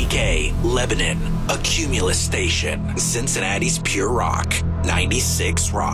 KPDK, Lebanon, a Cumulus station, Cincinnati's Pure Rock, 96 Rock.